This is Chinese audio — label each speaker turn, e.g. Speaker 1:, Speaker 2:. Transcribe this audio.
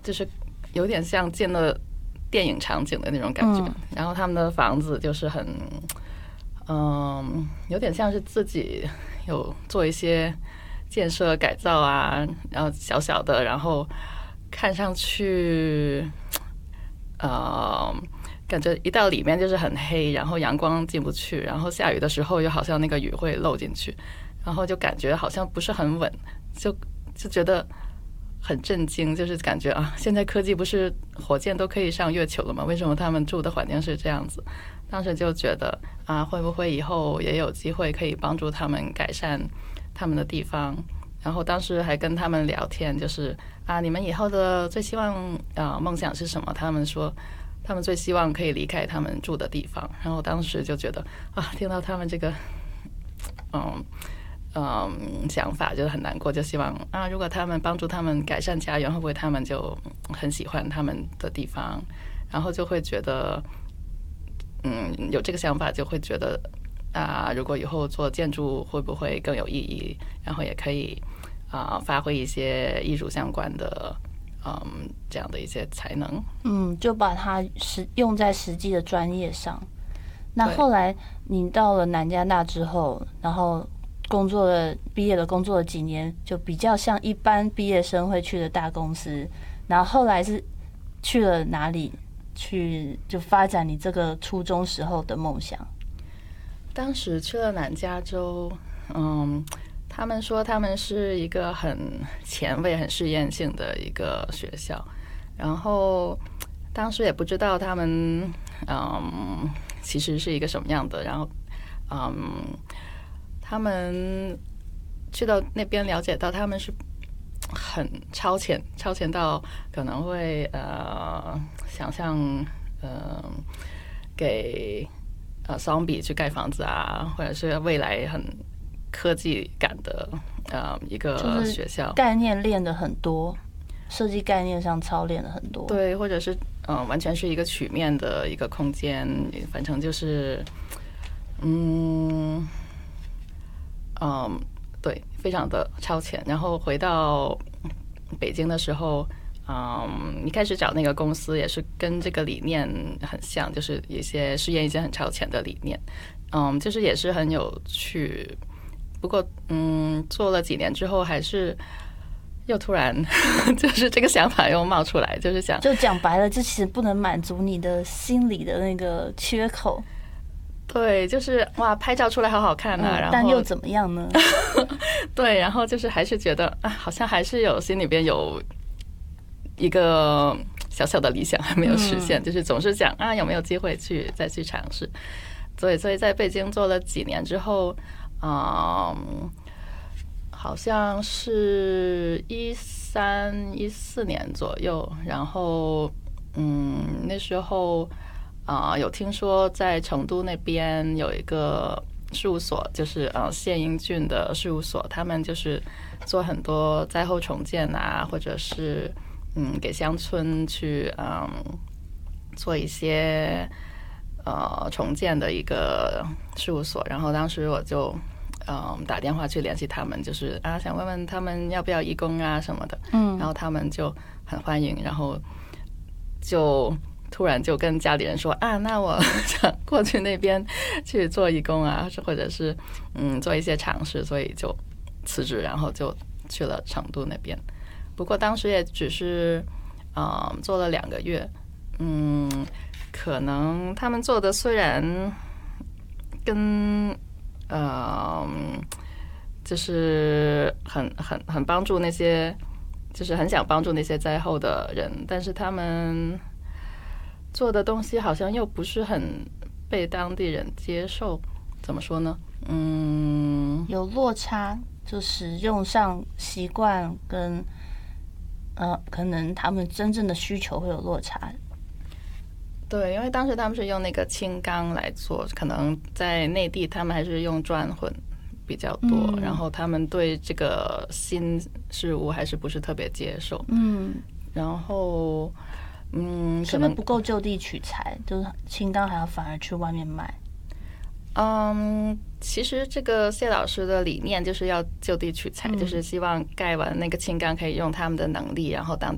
Speaker 1: 就是有点像进了电影场景的那种感觉。然后他们的房子就是很有点像是自己有做一些建设改造啊，然后小小的，然后看上去感觉一到里面就是很黑，然后阳光进不去，然后下雨的时候又好像那个雨会漏进去，然后就感觉好像不是很稳，就觉得很震惊，就是感觉啊，现在科技不是火箭都可以上月球了吗？为什么他们住的环境是这样子？当时就觉得啊，会不会以后也有机会可以帮助他们改善他们的地方？然后当时还跟他们聊天，就是啊，你们以后的最希望梦想是什么？他们说他们最希望可以离开他们住的地方。然后当时就觉得啊，听到他们这个想法就很难过，就希望啊，如果他们帮助他们改善家园，会不会他们就很喜欢他们的地方？然后就会觉得有这个想法，就会觉得啊，如果以后做建筑会不会更有意义？然后也可以发挥一些艺术相关的这样的一些才能。
Speaker 2: 就把它用在实际的专业上。那后来你到了南加大之后，然后毕业了工作了几年，就比较像一般毕业生会去的大公司。然后后来是去了哪里去就发展你这个初中时候的梦想？
Speaker 1: 当时去了南加州，他们说他们是一个很前卫、很实验性的一个学校，然后当时也不知道他们其实是一个什么样的，然后他们去到那边了解到他们是很超前到可能会想象给桑比去盖房子啊，或者是未来很科技感的一个学校，
Speaker 2: 就是概念练的很多，设计概念上操练了很多。
Speaker 1: 对，或者是完全是一个曲面的一个空间，反正就是对，非常的超前。然后回到北京的时候，一开始找那个公司也是跟这个理念很像，就是试验一些很超前的理念，就是也是很有趣。不过做了几年之后，还是又突然就是这个想法又冒出来，就是想，
Speaker 2: 就讲白了，这其实不能满足你的心理的那个缺口。
Speaker 1: 对，就是哇，拍照出来好好看啊，然后
Speaker 2: 但又怎么样呢？
Speaker 1: 对，然后就是还是觉得啊，好像还是心里边有一个小小的理想还没有实现，就是总是想啊，有没有机会再去尝试。所以在北京做了几年之后，好像是13、14年左右，然后那时候有听说在成都那边有一个事务所，就是谢英俊的事务所，他们就是做很多灾后重建啊，或者是给乡村去做一些重建的一个事务所。然后当时我就打电话去联系他们，就是想问问他们要不要义工啊什么的。然后他们就很欢迎，然后就突然就跟家里人说那我想过去那边去做义工啊，或者是做一些尝试，所以就辞职，然后就去了成都那边。不过当时也只是做了2个月，可能他们做的虽然跟就是很帮助那些，就是很想帮助那些灾后的人，但是他们做的东西好像又不是很被当地人接受。怎么说呢？
Speaker 2: 有落差，就使用上习惯跟可能他们真正的需求会有落差。
Speaker 1: 对，因为当时他们是用那个轻钢来做，可能在内地他们还是用砖混比较多，然后他们对这个新事物还是不是特别接受。然后
Speaker 2: 是不是不够就地取材？就是轻钢还要反而去外面卖？
Speaker 1: 其实这个谢老师的理念就是要就地取材，就是希望盖完那个轻钢可以用他们的能力，然后